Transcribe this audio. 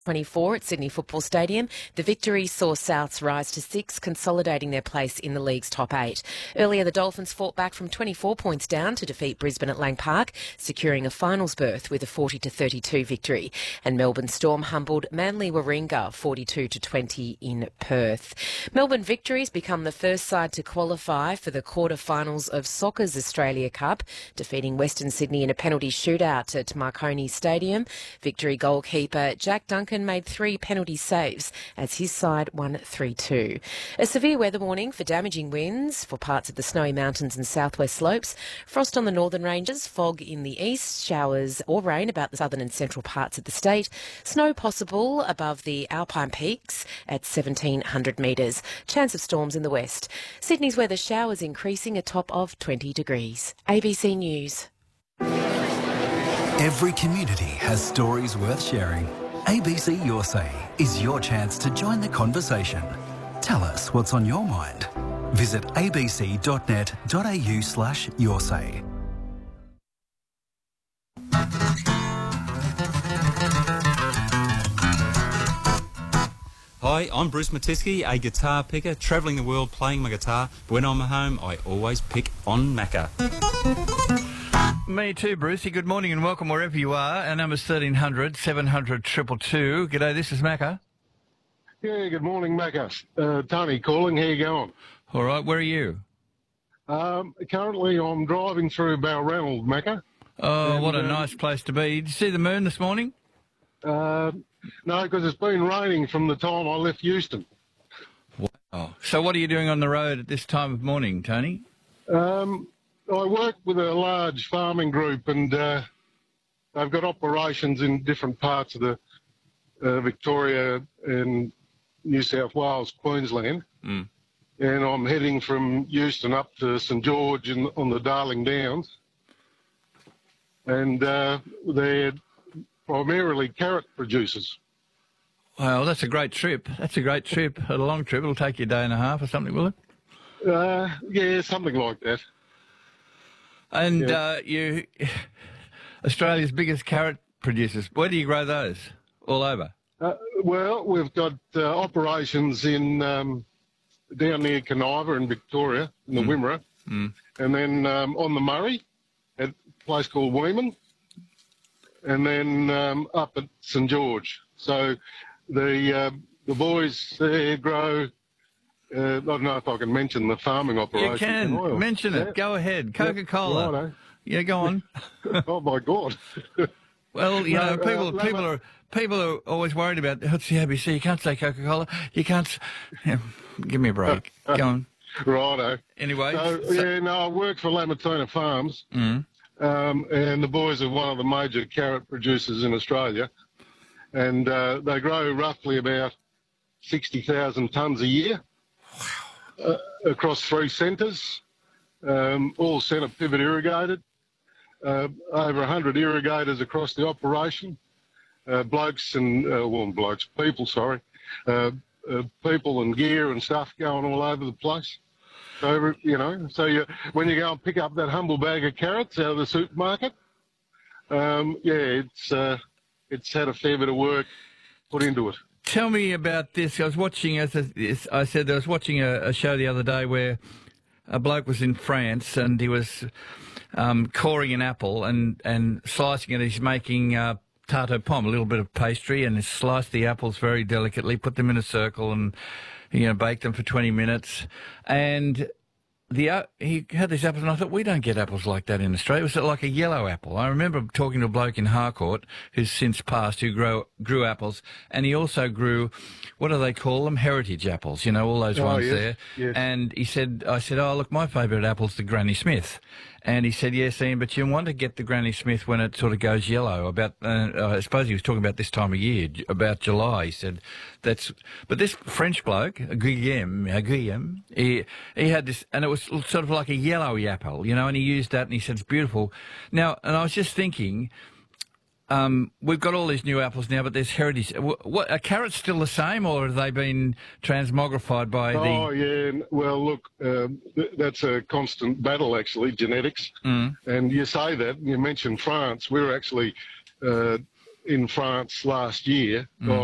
24 at Sydney Football Stadium. The victory saw Souths rise to 6, consolidating their place in the league's top 8. Earlier, the Dolphins fought back from 24 points down to defeat Brisbane at Lang Park, securing a finals berth with a 40-32 victory. And Melbourne Storm humbled Manly Warringah 42-20 in Perth. Melbourne Victories become the first side to qualify for the quarter-finals of Soccer's Australia Cup, defeating Western Sydney in a penalty shootout at Marconi Stadium. Victory goalkeeper Jack Duncan made 3 penalty saves as his side won 3-2. A severe weather warning for damaging winds for parts of the Snowy Mountains and southwest slopes. Frost on the northern ranges, fog in the east, showers or rain about the southern and central parts of the state. Snow possible above the Alpine peaks at 1,700 metres. Chance of storms in the west. Sydney's weather showers increasing a top of 20 degrees. ABC News. Every community has stories worth sharing. ABC Your Say is your chance to join the conversation. Tell us what's on your mind. Visit abc.net.au/yoursay. Hi, I'm Bruce Matisky, a guitar picker, travelling the world playing my guitar. But when I'm at home, I always pick on Macca. Me too, Brucey. Good morning and welcome wherever you are. Our number's 1300 700 222. G'day, this is Macca. Yeah, good morning, Macca. Tony calling. How you going? All right, where are you? Currently, I'm driving through Balranald, Macca. Oh, what a nice place to be. Did you see the moon this morning? No, because it's been raining from the time I left Euston. Wow. So what are you doing on the road at this time of morning, Tony? I work with a large farming group, and they've got operations in different parts of the Victoria and New South Wales, Queensland. And I'm heading from Euston up to St George on the Darling Downs. And they're primarily carrot producers. Well, that's a great trip. That's a great trip. A long trip. It'll take you a day and a half or something, will it? Yeah, something like that. And you, Australia's biggest carrot producers, where do you grow those? All over? Well, we've got operations in down near Caniva in Victoria, in the Wimmera, and then on the Murray at a place called Weeman, and then up at St George. So the boys there grow. I don't know if I can mention the farming operation. You can. Mention it. Yeah. Go ahead. Coca-Cola. Righto. Yeah, go on. Oh, my God. Well, you know, people are always worried about, it's the ABC, you can't say Coca-Cola. You can't... Yeah, give me a break. Go on. Righto. Anyway. I work for Lamatuna Farms, and the boys are one of the major carrot producers in Australia, and they grow roughly about 60,000 tonnes a year. Across 3 centres, all centre pivot irrigated, over 100 irrigators across the operation, people and gear and stuff going all over the place. So, when you go and pick up that humble bag of carrots out of the supermarket, it's had a fair bit of work put into it. Tell me about this. I was watching, as I said, I was watching a show the other day where a bloke was in France and he was coring an apple and slicing it. He's making tarte aux pommes, a little bit of pastry, and he sliced the apples very delicately, put them in a circle and, bake them for 20 minutes. And he had these apples, and I thought, we don't get apples like that in Australia. It was like a yellow apple. I remember talking to a bloke in Harcourt, who's since passed, who grew apples, and he also grew, what do they call them? Heritage apples, all those ones there. Yes. And I said, oh, look, my favourite apple's the Granny Smith. And he said, yes, Ian, but you want to get the Granny Smith when it sort of goes yellow. About, I suppose he was talking about this time of year, about July. He said, but this French bloke, Guillaume, he had this, and it was sort of like a yellowy apple, and he used that, and he said, it's beautiful. Now, and I was just thinking, we've got all these new apples now, but there's heritage. Are carrots still the same, or have they been transmogrified by Oh, yeah. Well, look, that's a constant battle, actually, genetics. And you say that, you mentioned France. We were actually in France last year.